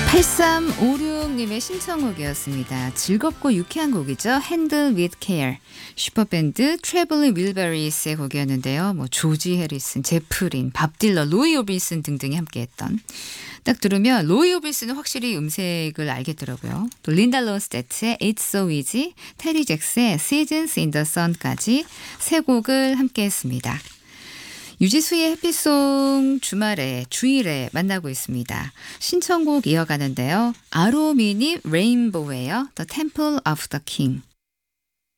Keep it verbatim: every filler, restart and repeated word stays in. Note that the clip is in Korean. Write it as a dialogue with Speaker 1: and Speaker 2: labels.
Speaker 1: 팔삼오육님의 신청곡이었습니다. 즐겁고 유쾌한 곡이죠. Handle with Care. 슈퍼밴드 트래블링 윌버리스의 곡이었는데요. 뭐 조지 해리슨, 제프린, 밥 딜런, 로이 오빌슨 등등이 함께했던. 딱 들으면 로이 오빌슨은 확실히 음색을 알겠더라고요. 또 린다 론스테트의 It's So Easy, 테리 잭스의 Seasons in the Sun까지 세 곡을 함께했습니다. 유지수의 해피송 주말에 주일에 만나고 있습니다. 신청곡 이어가는데요. 아로미니 레인보우예요. The Temple of the King.